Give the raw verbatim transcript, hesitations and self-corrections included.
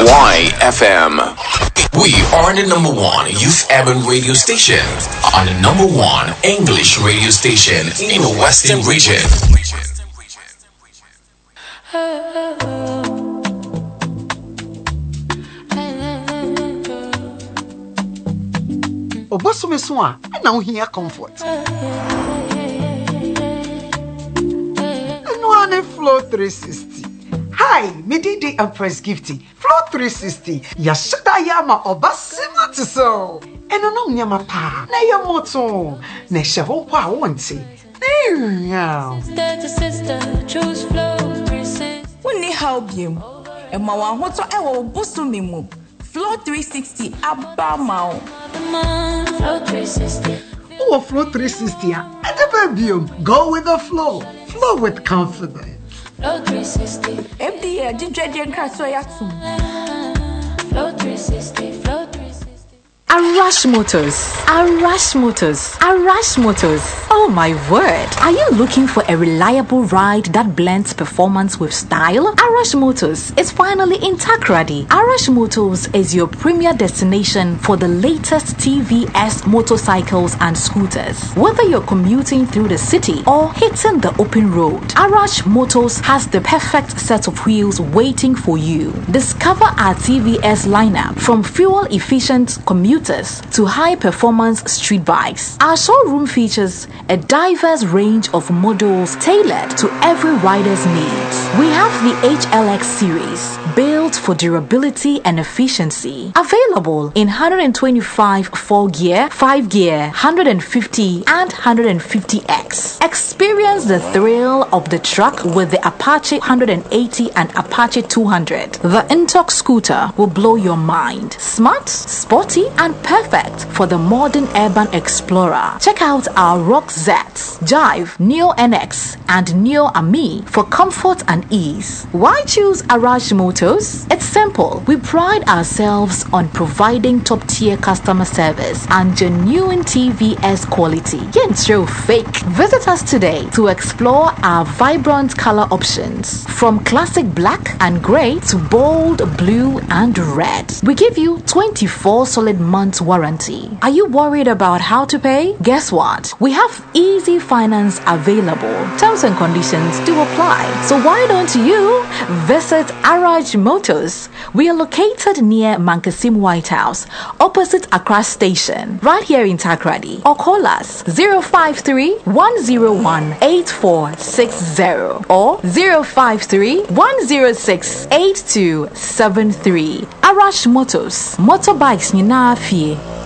Y F M. We are the number one youth urban radio station and the number one English radio station in the Western region. Obosume so a na wo hia comfort. Eno ane Flow three sixty. Hi, me Didi Empress Gifty. Flow three sixty. Ya shada yama obasima to so. Eno no nyama pa. Na ye moto. Na sheho kwa wonte. Yeah. Sister to sister, choose Flow three sixty. Woni how biem. E ma wan hoto e wo Obosume mu. Flow three sixty abamao. Flow three sixty. Oh, Flow three sixty. And the baby, go with the flow. Flow with confidence. Flow three sixty. M D A ginger den kraso ya tu. Flow three sixty. Flow three sixty. Arash Motors, Arash Motors, Arash Motors. Oh my word. Are you looking for a reliable ride that blends performance with style? Arash Motors is finally in Takrady. Arash Motors is your premier destination for the latest T V S motorcycles and scooters. Whether you're commuting through the city or hitting the open road, Arash Motors has the perfect set of wheels waiting for you. Discover our T V S lineup from fuel-efficient commuters to high-performance street bikes. Our showroom features a diverse range of models tailored to every rider's needs. We have the H L X series, built for durability and efficiency. Available in one twenty-five four-gear, five-gear, one fifty and one fifty X. Experience the thrill of the truck with the Apache one eighty and Apache two hundred. The Intox scooter will blow your mind. Smart, sporty, and perfect for the modern urban explorer. Check out our Rock Z, Jive, Neo N X, and Neo Ami for comfort and ease. Why choose Arash Motors? It's simple. We pride ourselves on providing top-tier customer service and genuine T V S quality. Yentro fake. Visit us today to explore our vibrant color options from classic black and gray to bold blue and red. We give you twenty-four solid months warranty. Are you worried about how to pay? Guess what? We have easy finance available. Terms and conditions do apply. So why don't you visit Arash Motors? We are located near Mankasim White House, opposite Accra Station, right here in Takrady. Or call us zero five three, one zero one, eight four six zero or zero five three, one zero six, eight two seven three. Arash Motors. Motorbikes ni na fie.